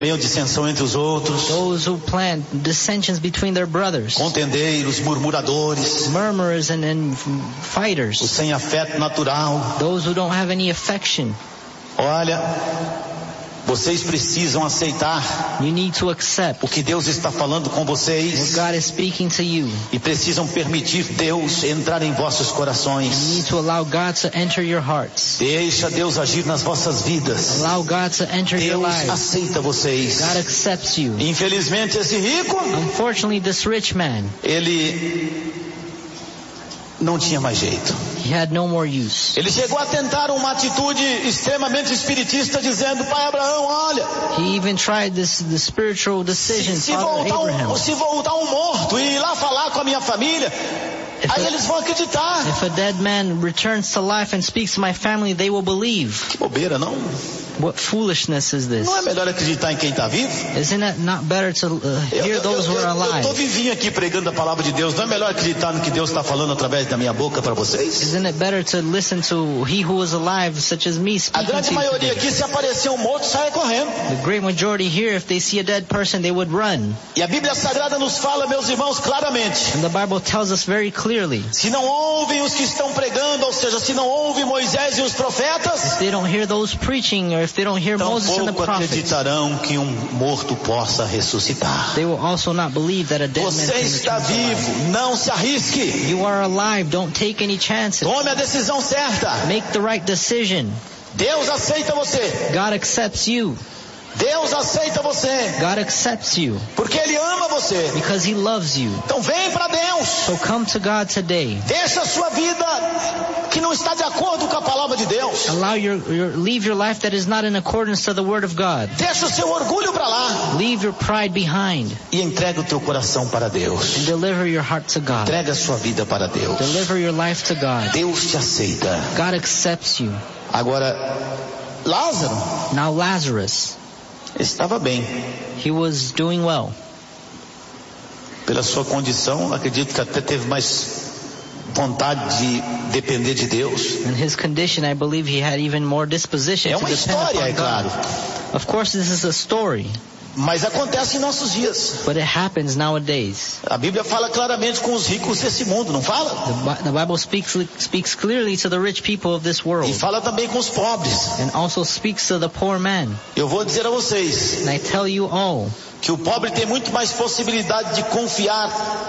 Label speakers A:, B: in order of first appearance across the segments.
A: Meio dissensão entre os outros,
B: those who plant dissensions between their brothers,
A: contendeiros, murmuradores,
B: murmurers and
A: os
B: fighters,
A: sem afeto natural.
B: those who don't have any affection.
A: Olha, vocês precisam aceitar
B: You need to accept
A: o que Deus está falando com
B: what
A: vocês
B: God is speaking to you.
A: e precisam permitir Deus entrar em vossos
B: You
A: corações.
B: need to allow God to enter your hearts.
A: Deixa Deus agir nas vossas vidas.
B: Allow God to enter your
A: Deus
B: lives.
A: aceita vocês.
B: God accepts you.
A: Infelizmente esse rico,
B: Unfortunately, this rich man,
A: ele não tinha mais jeito.
B: he had no more use.
A: Ele chegou a tentar uma atitude extremamente espiritista, dizendo: Pai Abraão, olha,
B: He even tried the spiritual decision,
A: se
B: Father Abraham.
A: voltar um morto e ir lá falar com a minha família, aí eles vão acreditar.
B: If a dead man returns to life and speaks to my family, they will believe.
A: Que bobeira, não?
B: What foolishness is this?
A: Não é melhor acreditar em quem está vivo?
B: Isn't it not better to hear those who are
A: Eu estou
B: alive?
A: vivinho aqui pregando a palavra de Deus. Não é melhor acreditar no que Deus está falando através da minha boca para vocês?
B: Isn't it better to listen to he who is alive, such as me,
A: A
B: speaking
A: grande
B: to you
A: maioria
B: today?
A: aqui, se aparecer um morto, sai correndo.
B: The great majority here, if they see a dead person, they would run.
A: E a Bíblia Sagrada nos fala, meus irmãos, claramente.
B: And the Bible tells us very clearly,
A: Se não ouvem os que estão pregando, ou seja, se não ouvem Moisés e os profetas,
B: if they don't hear those preaching, or if they don't hear Moses and the
A: tampouco
B: prophets,
A: acreditarão que um morto possa ressuscitar.
B: they will also not believe that a dead man
A: Você
B: can
A: está
B: return to life.
A: vivo, não se arrisque.
B: You are alive, don't take any chances.
A: Tome a decisão certa.
B: Make the right decision.
A: Deus aceita você.
B: God accepts you.
A: Deus aceita você.
B: God accepts you
A: Porque Ele ama você.
B: because He loves you.
A: Então vem para Deus.
B: So come to God today.
A: Deixa a sua vida que não está de acordo com a palavra de Deus.
B: Allow leave your life that is not in accordance to the Word of God.
A: Deixa o seu orgulho para lá.
B: Leave your pride behind
A: E entrega o teu coração para Deus.
B: and deliver your heart to God.
A: Entrega a sua vida para Deus.
B: Deliver your life to God.
A: Deus te aceita.
B: God accepts you.
A: Agora, Lázaro
B: Now Lazarus,
A: estava bem.
B: he was doing well.
A: Pela sua condição, acredito que até teve mais vontade de depender de Deus.
B: In his condition, I believe he had even more disposition
A: É
B: to
A: uma
B: depend
A: história,
B: upon
A: é claro.
B: God. Of course, this is a story,
A: Mas acontece em nossos dias.
B: but it happens nowadays.
A: A Bíblia fala claramente com os ricos desse mundo, não fala?
B: The Bible speaks clearly to the rich people of this
A: E
B: world
A: fala também com os pobres.
B: and also speaks to the poor man.
A: Eu vou dizer a vocês
B: And I tell you all
A: que o pobre tem muito mais possibilidade de confiar,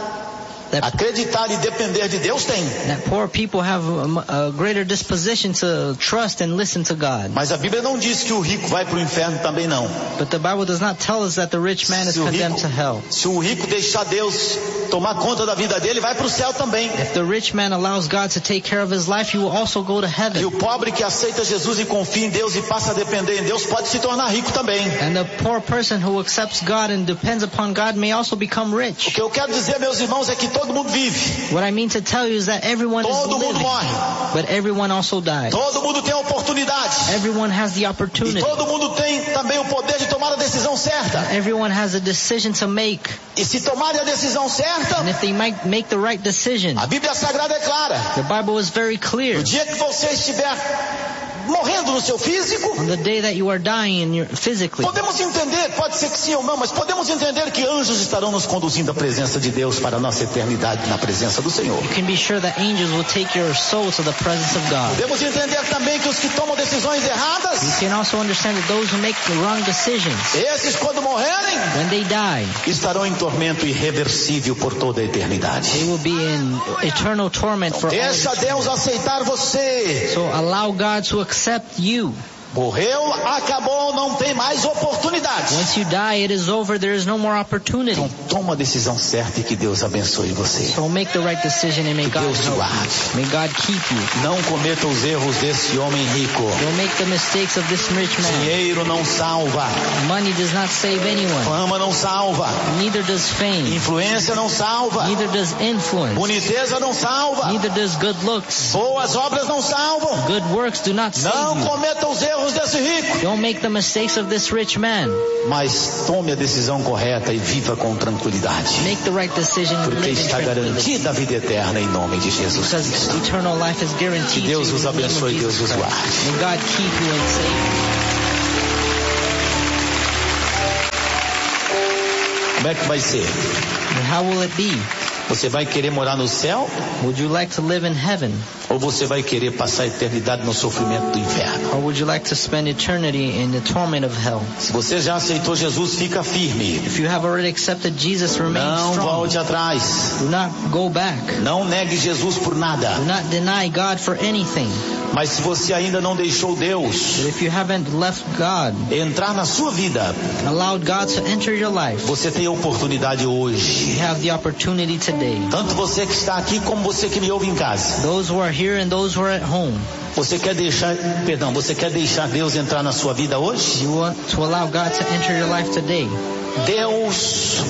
A: acreditar e depender de Deus, tem.
B: that poor people have a greater disposition to trust and listen to God.
A: Mas a Bíblia não diz que o rico vai para o inferno também não.
B: But the Bible does not tell us that the rich man is condemned to hell.
A: Se o rico deixar Deus tomar conta da vida dele, vai para o céu também.
B: If the rich man allows God to take care of his life, he will also go to
A: E
B: heaven.
A: o pobre que aceita Jesus e confia em Deus e passa a depender em Deus pode se tornar rico também.
B: And the poor person who accepts God and depends upon God may also become
A: O
B: rich.
A: que eu quero dizer, meus irmãos, é que todo mundo vive.
B: What I mean to tell you is that everyone is
A: Todo mundo
B: living,
A: morre.
B: but everyone also dies.
A: Todo mundo tem a oportunidade.
B: Everyone has the
A: E
B: opportunity.
A: todo mundo tem também o poder de tomar a decisão certa.
B: Everyone has a decision to make.
A: E se tomarem a decisão certa,
B: And if they might make the right decision,
A: a Bíblia Sagrada é clara.
B: the Bible is very clear.
A: No dia que você estiver morrendo no seu físico,
B: On the day that you are dying physically,
A: podemos entender, pode ser que sim ou não, mas podemos entender que anjos estarão nos conduzindo à presença de Deus para a nossa eternidade na presença do Senhor.
B: you can be sure that angels will take your soul to the presence of God.
A: Podemos entender também que os que tomam decisões erradas,
B: You can also understand that those who make the wrong decisions,
A: esses quando morrerem,
B: when they die,
A: estarão em tormento irreversível por toda a eternidade.
B: they will be in eternal torment for all
A: Deixa
B: eternity.
A: Deus aceitar você.
B: So allow God to accept you.
A: Morreu, acabou, não tem mais oportunidade.
B: Once you die, it is over. There is no more opportunity.
A: Então toma a decisão certa e que Deus abençoe você.
B: So make the right decision and may
A: Que
B: God
A: Deus te
B: help
A: guarde.
B: you. May God keep you.
A: Não cometa os erros desse homem rico.
B: Don't make the mistakes of this rich man.
A: Dinheiro não salva.
B: Money does not save anyone.
A: Fama não salva.
B: Neither does fame.
A: Influência não salva.
B: Neither does influence.
A: Boniteza não salva.
B: Neither does good looks.
A: Boas obras não salvam.
B: Good works do not
A: Não
B: save you.
A: cometa os erros desse rico.
B: Don't make the mistakes of this rich man.
A: Mas tome a decisão correta e viva com tranquilidade.
B: Make the right decision and
A: Porque
B: live in
A: está
B: tranquility.
A: garantida a vida eterna em nome de Jesus
B: Because
A: Cristo.
B: eternal life is guaranteed
A: Que
B: to
A: Deus
B: you
A: os
B: in the name of
A: abençoe e Deus
B: Jesus
A: os
B: Christ.
A: guarde.
B: May God keep you and save you.
A: Como é que vai ser?
B: And how will it be?
A: Você vai querer morar no céu?
B: Would you like to live in heaven?
A: Ou você vai querer passar a eternidade no sofrimento do inferno?
B: Or would you like to spend eternity in the torment of hell?
A: Se você já aceitou Jesus, fica firme.
B: If you have already accepted Jesus, remain
A: Não
B: strong.
A: volte atrás.
B: Do not go back.
A: Não negue Jesus por nada.
B: Do not deny God for anything.
A: Mas se você ainda não deixou Deus
B: But if you haven't left God,
A: entrar na sua vida,
B: allowed God to enter your life,
A: você tem a oportunidade hoje.
B: you have the opportunity today.
A: Tanto você que está aqui como você que me ouve em casa.
B: Those who are here and those who are at home,
A: Você quer deixar Deus entrar na sua vida hoje?
B: you want to allow God to enter your life today.
A: Deus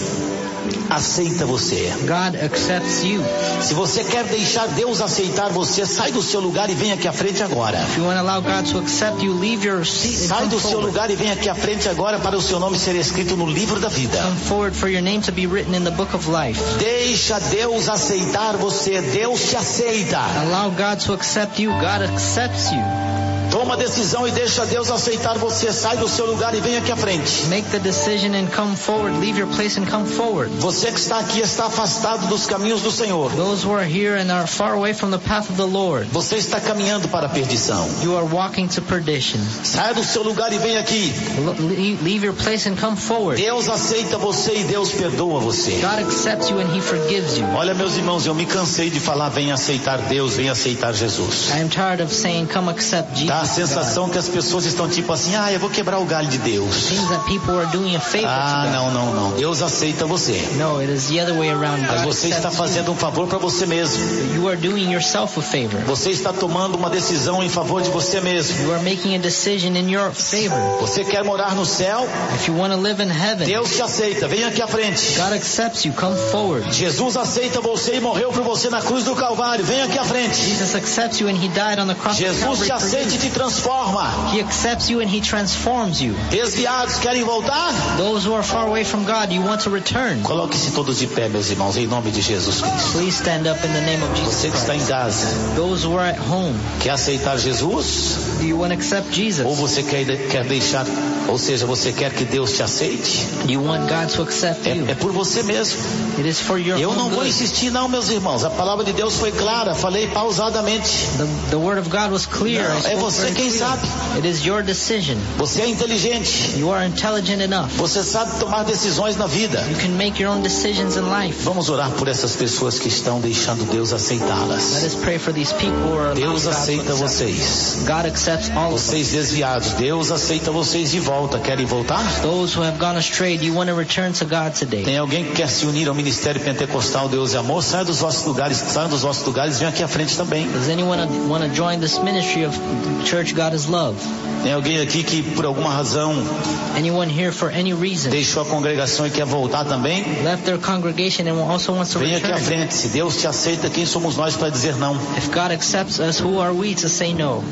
A: aceita você.
B: God accepts you.
A: Se você quer deixar Deus aceitar você, sai do seu lugar e vem aqui à frente agora.
B: If you want to allow God to accept you, leave your seat and
A: Sai
B: come
A: do seu
B: forward.
A: lugar e vem aqui à frente agora para o seu nome ser escrito no livro da vida.
B: Come forward for your name to be written in the book of life.
A: Deixa Deus aceitar você. Deus te aceita.
B: Allow God to accept you. God accepts you.
A: Toma a decisão e deixa Deus aceitar você. Sai do seu lugar e vem aqui à frente.
B: Make the decision and come forward. Leave your place and come forward.
A: Você que está aqui está afastado dos caminhos do Senhor.
B: Those who are here and are far away from the path of the Lord,
A: Você está caminhando para a perdição.
B: you are walking to perdition.
A: Saia do seu lugar e vem aqui.
B: Leave your place and come forward.
A: Deus aceita você e Deus perdoa você.
B: God accepts you and He forgives you.
A: Olha, meus irmãos, eu me cansei de falar venha aceitar Deus, venha aceitar Jesus.
B: I am tired of saying come accept Jesus.
A: Dá a sensação que as pessoas estão tipo assim, eu vou quebrar o galho de Deus.
B: Seems that people are doing a favor to God.
A: Não. Deus aceita você.
B: No, it is the other way around.
A: Mas
B: God
A: você está
B: accepts
A: fazendo um favor para você mesmo.
B: you. You are doing yourself a favor.
A: Você está tomando uma decisão em favor de você mesmo.
B: You are making a decision in your favor.
A: Você quer morar no céu?
B: If you want to live in heaven,
A: Deus te aceita. Vem aqui à frente.
B: God accepts you. Come forward.
A: Jesus aceita você e morreu por você na cruz do Calvário. Vem aqui à frente.
B: Jesus accepts you and He died on the cross of
A: Jesus
B: Calvary
A: te
B: for
A: aceita e
B: you.
A: te transforma.
B: He accepts you and He transforms you.
A: Desviados querem voltar?
B: Those who are far away from God, you want to return.
A: Coloque-se todos de pé, meus irmãos, em nome de Jesus Cristo.
B: Please stand up in the name of Jesus
A: Você que está em
B: Christ.
A: casa,
B: Those who are at home,
A: quer aceitar Jesus?
B: do you want to accept Jesus?
A: Ou você quer deixar, ou seja, você quer que Deus te aceite?
B: Do you want God to accept you?
A: É por você mesmo.
B: It is for your
A: Eu
B: own
A: não vou
B: good.
A: insistir não, meus irmãos. A palavra de Deus foi clara, falei pausadamente.
B: The word of God was clear.
A: Não,
B: I spoke
A: é você
B: very
A: quem
B: clear.
A: sabe.
B: It is your decision.
A: Você é inteligente.
B: You are intelligent enough.
A: Você sabe tomar decisões na vida.
B: You can make your own decisions in life.
A: Vamos orar por essas pessoas que estão deixando Deus
B: Let
A: aceitá-las.
B: us pray for these people who are allowing
A: Deus
B: God to
A: aceita
B: accept.
A: vocês.
B: God accepts all of us.
A: Vocês desviados, Deus aceita vocês de volta. Querem voltar?
B: Those who have gone astray, do you want to return to God today?
A: Tem alguém que quer se unir ao Ministério Pentecostal Deus e Amor? Saia dos vossos lugares, vem aqui à frente também.
B: Does anyone want to join this ministry of Church God is Love?
A: Tem alguém aqui que por alguma razão
B: Anyone here for any reason
A: deixou a congregação e quer voltar também?
B: left their congregation and also wants to
A: Vem aqui à
B: return?
A: frente. Se Deus te aceita, quem somos nós para dizer não?
B: If God accepts us, who are we to say no?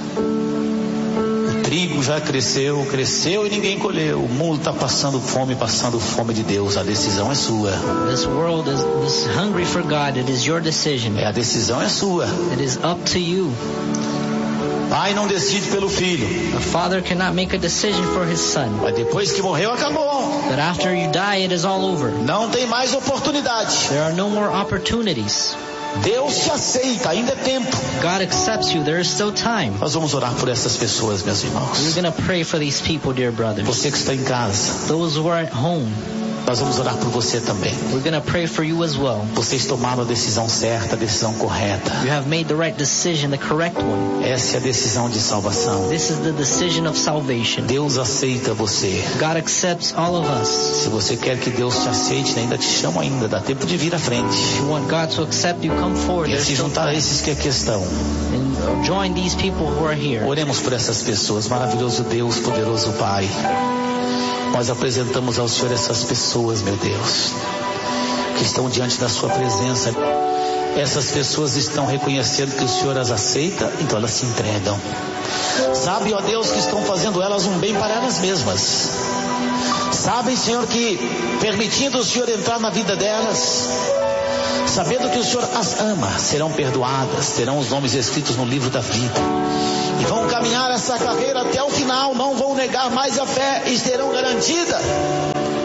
A: O trigo já cresceu e ninguém colheu. O mundo está passando fome de Deus. A decisão é sua.
B: This world is hungry for God. It is your decision.
A: A decisão é sua.
B: It is up to you.
A: Pai não decide pelo filho,
B: A father cannot make a decision for his son.
A: mas depois que morreu, acabou.
B: But after you die, it is all over.
A: Não tem mais oportunidade.
B: There are no more opportunities.
A: Deus te aceita, ainda é tempo.
B: God accepts you. There is still time.
A: Nós vamos orar por essas pessoas, meus irmãos.
B: We're going to pray for these people, dear brothers.
A: Você que está em casa,
B: Those who are at home,
A: nós vamos orar por você também.
B: we're going to pray for you as well.
A: Vocês tomaram a decisão certa, a decisão correta.
B: You have made the right decision, the correct one.
A: Essa é a decisão de salvação.
B: This is the decision of salvation.
A: Deus aceita você.
B: God accepts all of us.
A: Se você quer que Deus te aceite, ainda te chamo ainda, dá tempo de vir à frente.
B: If you want God to accept you, come forward.
A: E
B: There's
A: se
B: still
A: juntar a
B: time.
A: esses que aqui estão.
B: And join these people who are here.
A: Oremos por essas pessoas. Maravilhoso Deus, poderoso Pai. Nós apresentamos ao Senhor essas pessoas, meu Deus, que estão diante da sua presença. Essas pessoas estão reconhecendo que o Senhor as aceita, então elas se entregam. Sabe, ó Deus, que estão fazendo elas um bem para elas mesmas. Sabem, Senhor, que permitindo o Senhor entrar na vida delas, sabendo que o Senhor as ama, serão perdoadas, terão os nomes escritos no livro da vida e vão caminhar essa carreira até o final, não vão negar mais a fé e serão garantidas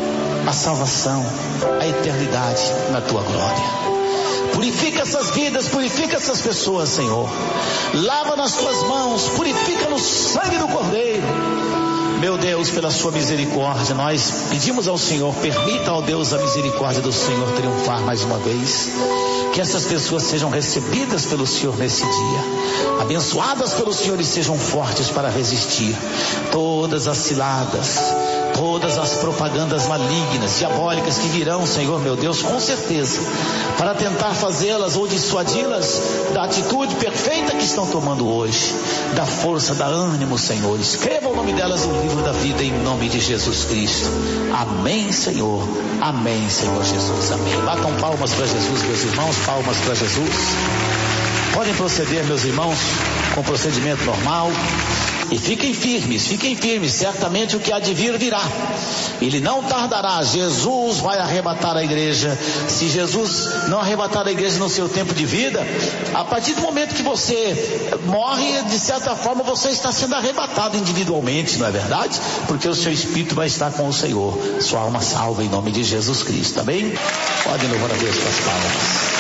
A: a salvação, a eternidade na tua glória. Purifica essas vidas, purifica essas pessoas, Senhor. Lava nas tuas mãos, purifica no sangue do Cordeiro. Meu Deus, pela sua misericórdia, nós pedimos ao Senhor, permita, ó Deus, a misericórdia do Senhor triunfar mais uma vez. Que essas pessoas sejam recebidas pelo Senhor nesse dia, abençoadas pelo Senhor e sejam fortes para resistir todas as ciladas, todas as propagandas malignas, diabólicas que virão, Senhor meu Deus, com certeza, para tentar fazê-las ou dissuadi-las da atitude perfeita que estão tomando hoje. Dá força, dá ânimo, Senhor. Escreva o nome delas no livro da vida, em nome de Jesus Cristo. Amém, Senhor. Amém, Senhor Jesus. Amém. Batam palmas para Jesus, meus irmãos. Palmas para Jesus. Podem proceder, meus irmãos, com o procedimento normal. E fiquem firmes, certamente o que há de vir virá. Ele não tardará, Jesus vai arrebatar a igreja. Se Jesus não arrebatar a igreja no seu tempo de vida, a partir do momento que você morre, de certa forma você está sendo arrebatado individualmente, não é verdade? Porque o seu espírito vai estar com o Senhor, sua alma salva em nome de Jesus Cristo, amém? Podem louvar a Deus com as palmas.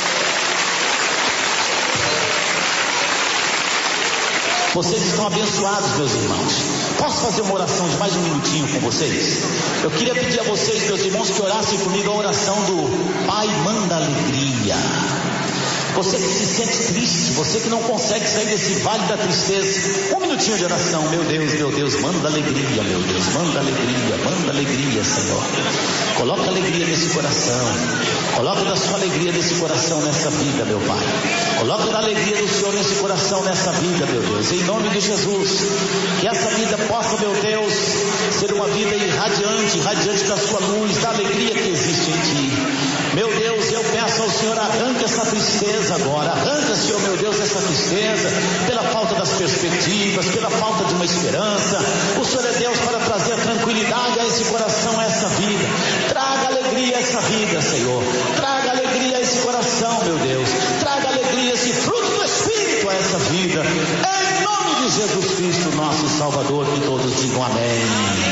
A: Vocês estão abençoados, meus irmãos. Posso fazer uma oração de mais um minutinho com vocês? Eu queria pedir a vocês, meus irmãos, que orassem comigo a oração do Pai manda alegria. Você que se sente triste, você que não consegue sair desse vale da tristeza, um minutinho de oração. Meu Deus, manda alegria, meu Deus, manda alegria, Senhor. Coloca alegria nesse coração, coloca da sua alegria nesse coração nessa vida, meu Pai. Coloca da alegria do Senhor nesse coração nessa vida, meu Deus, em nome de Jesus. Que essa vida possa, meu Deus, ser uma vida irradiante da sua luz, da alegria que existe em Ti. Meu Deus, eu peço ao Senhor, arranca essa tristeza agora, arranca, Senhor meu Deus, essa tristeza, pela falta das perspectivas, pela falta de uma esperança. O Senhor é Deus para trazer tranquilidade a esse coração, a essa vida. Traga alegria a essa vida, Senhor. Traga alegria a esse coração, meu Deus. Traga alegria, esse fruto do Espírito a essa vida. Em nome de Jesus Cristo, nosso Salvador, que todos digam amém.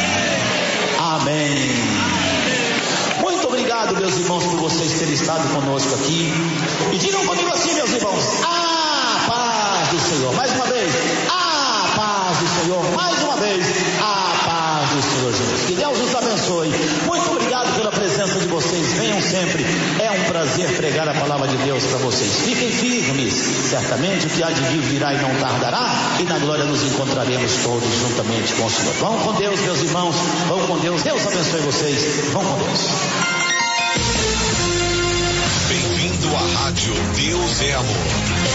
A: Amém. Muito obrigado, meus irmãos, por vocês terem estado conosco aqui. E digam comigo assim, meus irmãos: a paz do Senhor. Mais uma vez, a paz do Senhor. Mais uma vez, a paz do Senhor Jesus. Que Deus os abençoe. Muito obrigado pela presença de vocês. Venham sempre. É um prazer pregar a palavra de Deus para vocês. Fiquem firmes. Certamente o que há de vir virá e não tardará. E na glória nos encontraremos todos juntamente com o Senhor. Vão com Deus, meus irmãos. Vão com Deus. Deus abençoe vocês. Vão com Deus.
C: Bem-vindo à Rádio Deus é Amor.